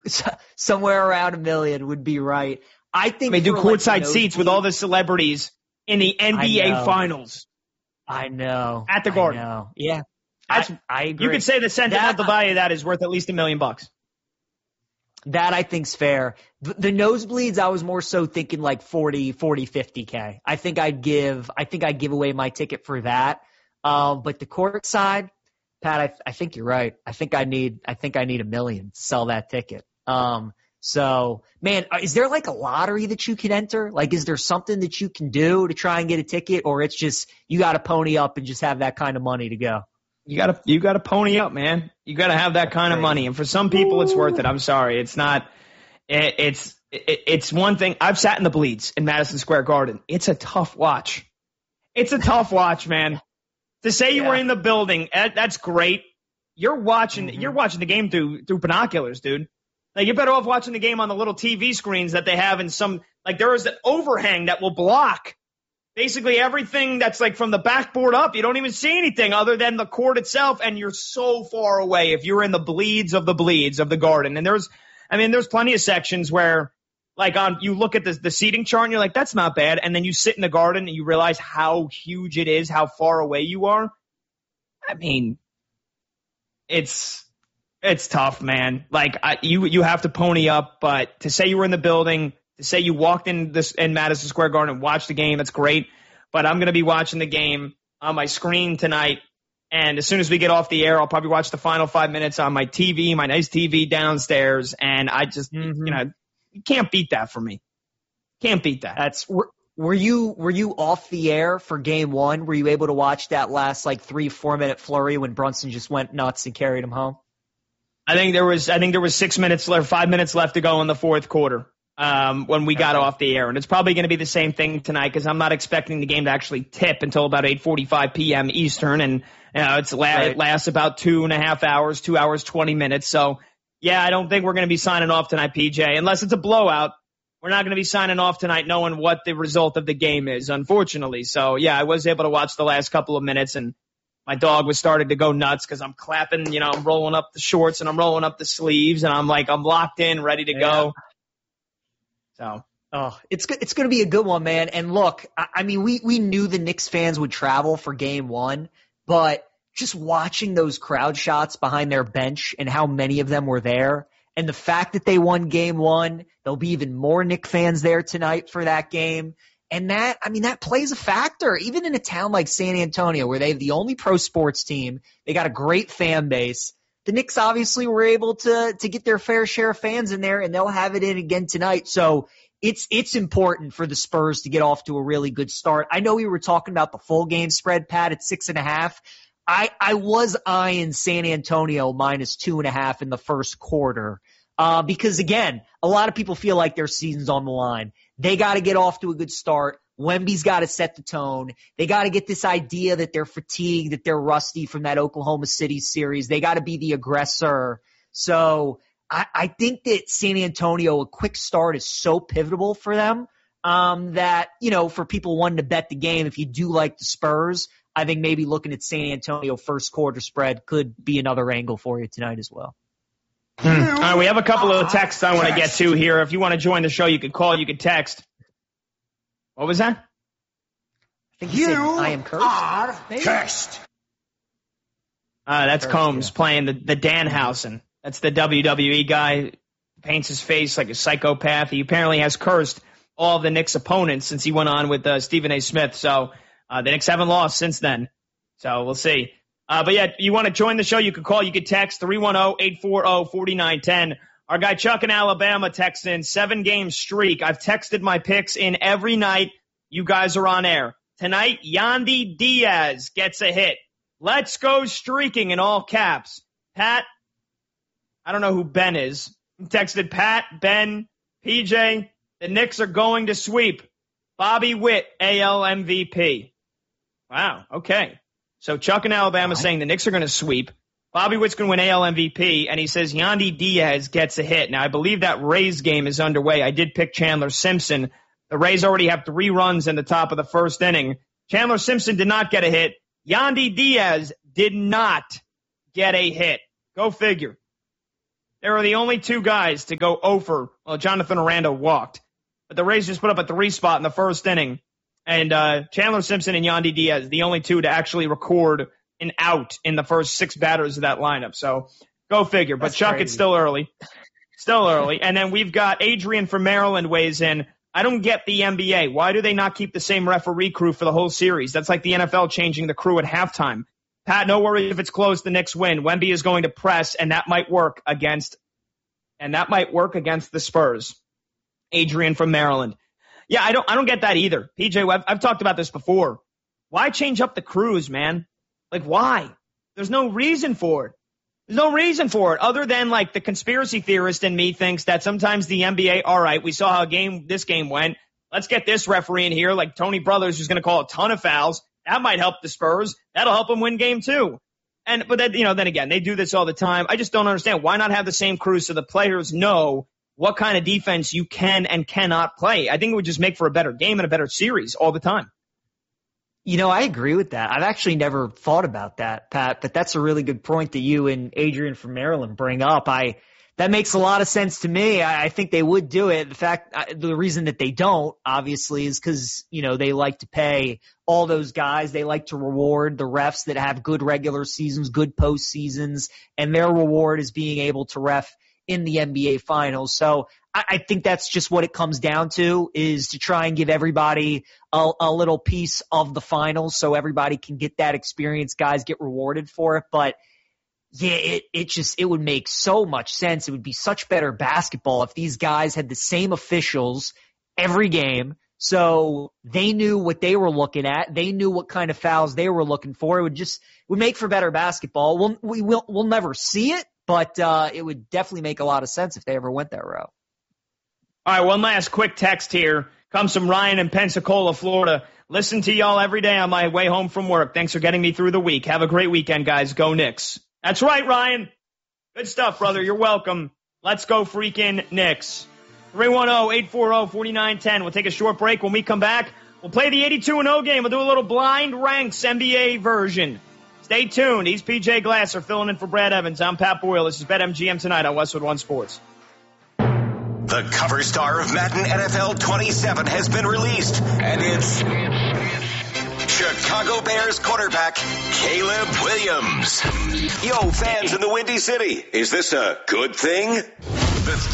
somewhere around $1 million would be right. I think they do courtside seats with all the celebrities in the NBA Finals. I know. At the Garden. I know. Yeah. I agree. You could say the sentimental value of that is worth at least $1 million. That I think's fair. The nosebleeds, I was more so thinking like 40, 50K. I think I'd give away my ticket for that. But the court side, Pat, I think you're right. I think I need $1 million to sell that ticket. So man, is there like a lottery that you can enter? Like, is there something that you can do to try and get a ticket, or it's just, you got to pony up and just have that kind of money to go? You gotta pony up, man. You gotta have that kind of money. And for some people, it's worth it. I'm sorry. It's not, it's one thing. I've sat in the bleeds in Madison Square Garden. It's a tough watch. It's a tough watch, man. To say you were in the building, that's great. You're watching the game through binoculars, dude. Like, you're better off watching the game on the little TV screens that they have in some, like, there is an overhang that will block basically everything that's like from the backboard up. You don't even see anything other than the court itself, and you're so far away if you're in the bleeds of the Garden. And there's plenty of sections where, like, you look at the seating chart and you're like, that's not bad. And then you sit in the Garden and you realize how huge it is, how far away you are. I mean, it's tough, man. Like, you have to pony up, but to say you were in the building, to say you walked in Madison Square Garden and watched the game, that's great. But I'm going to be watching the game on my screen tonight. And as soon as we get off the air, I'll probably watch the final 5 minutes on my TV, my nice TV downstairs. And I just, you can't beat that for me. Can't beat that. Were you off the air for game one? Were you able to watch that last like 3-4 minute flurry when Brunson just went nuts and carried him home? I think there was 6 minutes left, 5 minutes left to go in the fourth quarter when we got off the air. And it's probably going to be the same thing tonight because I'm not expecting the game to actually tip until about 8:45 p.m. Eastern. And it lasts about 2.5 hours, 2 hours, 20 minutes. So, yeah, I don't think we're going to be signing off tonight, PJ, unless it's a blowout. We're not going to be signing off tonight knowing what the result of the game is, unfortunately. So, yeah, I was able to watch the last couple of minutes, and my dog was starting to go nuts because I'm clapping, I'm rolling up the shorts and I'm rolling up the sleeves, and I'm locked in, ready to go. So, it's going to be a good one, man. And look, I mean, we knew the Knicks fans would travel for game one, but just watching those crowd shots behind their bench and how many of them were there, and the fact that they won game one, there'll be even more Knicks fans there tonight for that game. And that plays a factor, even in a town like San Antonio, where they have the only pro sports team. They got a great fan base. The Knicks obviously were able to get their fair share of fans in there, and they'll have it in again tonight. So it's important for the Spurs to get off to a really good start. I know we were talking about the full game spread, Pat, at 6.5. I was eyeing San Antonio minus 2.5 in the first quarter. Because again, a lot of people feel like their season's on the line. They got to get off to a good start. Wemby's got to set the tone. They got to get this idea that they're fatigued, that they're rusty from that Oklahoma City series. They got to be the aggressor. So I think that San Antonio, a quick start is so pivotal for them, that, for people wanting to bet the game, if you do like the Spurs, I think maybe looking at San Antonio first quarter spread could be another angle for you tonight as well. All right, we have a couple of texts I want to get to here. If you want to join the show, you could call, you could text. What was that? I think you said, I am cursed. That's Combs playing the Danhausen. That's the WWE guy. Paints his face like a psychopath. He apparently has cursed all of the Knicks opponents since he went on with Stephen A. Smith. So the Knicks haven't lost since then. So we'll see. But yeah, you want to join the show, you can call, you can text 310-840-4910. Our guy Chuck in Alabama texts in 7-game streak. I've texted my picks in every night. You guys are on air. Tonight, Yandy Diaz gets a hit. Let's go streaking in all caps. Pat, I don't know who Ben is. Texted Pat, Ben, PJ, the Knicks are going to sweep. Bobby Witt, AL MVP. Wow, okay. So Chuck in Alabama saying the Knicks are going to sweep. Bobby Witt's going to win AL MVP, and he says Yandy Diaz gets a hit. Now, I believe that Rays game is underway. I did pick Chandler Simpson. The Rays already have 3 runs in the top of the first inning. Chandler Simpson did not get a hit. Yandy Diaz did not get a hit. Go figure. They were the only two guys to go over. Well, Jonathan Aranda walked. But the Rays just put up a 3 spot in the first inning. And Chandler Simpson and Yandy Diaz, the only two to actually record an out in the first 6 batters of that lineup. So go figure. But Chuck, crazy. It's still early. Still early. And then we've got Adrian from Maryland weighs in. I don't get the NBA. Why do they not keep the same referee crew for the whole series? That's like the NFL changing the crew at halftime. Pat, no worry if it's close, the Knicks win. Wemby is going to press, and that might work against the Spurs. Adrian from Maryland. Yeah, I don't get that either. PJ, I've talked about this before. Why change up the crews, man? Like, why? There's no reason for it. There's no reason for it other than, like, the conspiracy theorist in me thinks that sometimes the NBA, all right, we saw how this game went. Let's get this referee in here, like Tony Brothers, who's going to call a ton of fouls. That might help the Spurs. That'll help them win game 2. But then again, they do this all the time. I just don't understand. Why not have the same crew so the players know what kind of defense you can and cannot play? I think it would just make for a better game and a better series all the time. I agree with that. I've actually never thought about that, Pat, but that's a really good point that you and Adrian from Maryland bring up. That makes a lot of sense to me. I think they would do it. The reason that they don't, obviously, is because, they like to pay all those guys. They like to reward the refs that have good regular seasons, good postseasons, and their reward is being able to ref in the NBA Finals. So I think that's just what it comes down to, is to try and give everybody a little piece of the finals so everybody can get that experience, guys get rewarded for it. But yeah, it would make so much sense. It would be such better basketball if these guys had the same officials every game, so they knew what they were looking at. They knew what kind of fouls they were looking for. It would make for better basketball. We'll never see it, but it would definitely make a lot of sense if they ever went that route. All right, one last quick text here. Comes from Ryan in Pensacola, Florida. Listen to y'all every day on my way home from work. Thanks for getting me through the week. Have a great weekend, guys. Go Knicks. That's right, Ryan. Good stuff, brother. You're welcome. Let's go freaking Knicks. 310-840-4910. We'll take a short break. When we come back, we'll play the 82-0 game. We'll do a little blind ranks NBA version. Stay tuned. He's PJ Glasser filling in for Brad Evans. I'm Pat Boyle. This is BetMGM tonight on Westwood One Sports. The cover star of Madden NFL 27 has been released, and it's Chicago Bears quarterback Caleb Williams. Yo, fans in the Windy City, is this a good thing?